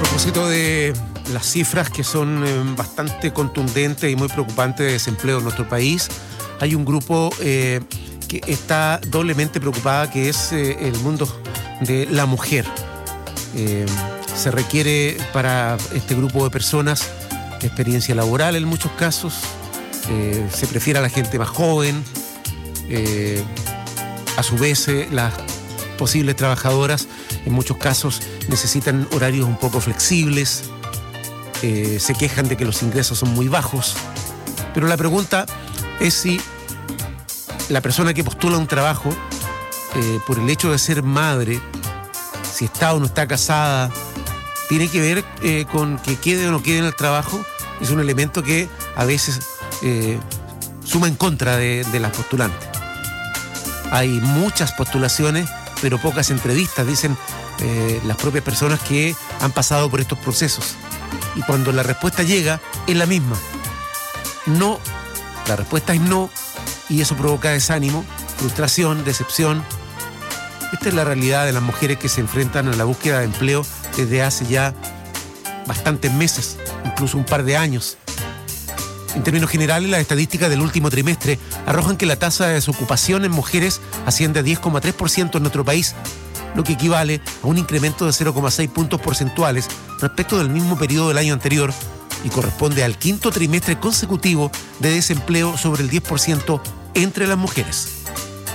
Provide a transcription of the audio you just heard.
Propósito de las cifras que son bastante contundentes y muy preocupantes de desempleo en nuestro país, hay un grupo que está doblemente preocupada, que es el mundo de la mujer. Se requiere para este grupo de personas experiencia laboral en muchos casos, se prefiere a la gente más joven, a su vez las posibles trabajadoras en muchos casos necesitan horarios un poco flexibles, se quejan de que los ingresos son muy bajos, pero la pregunta es si la persona que postula un trabajo por el hecho de ser madre, si está o no está casada, tiene que ver con que quede o no quede en el trabajo. Es un elemento que a veces suma en contra de las postulantes. Hay muchas postulaciones, pero pocas entrevistas, dicen las propias personas que han pasado por estos procesos. Y cuando la respuesta llega, es la misma. No, la respuesta es no, y eso provoca desánimo, frustración, decepción. Esta es la realidad de las mujeres que se enfrentan a la búsqueda de empleo desde hace ya bastantes meses, incluso un par de años. En términos generales, las estadísticas del último trimestre arrojan que la tasa de desocupación en mujeres asciende a 10,3% en nuestro país, lo que equivale a un incremento de 0,6 puntos porcentuales respecto del mismo periodo del año anterior y corresponde al quinto trimestre consecutivo de desempleo sobre el 10% entre las mujeres.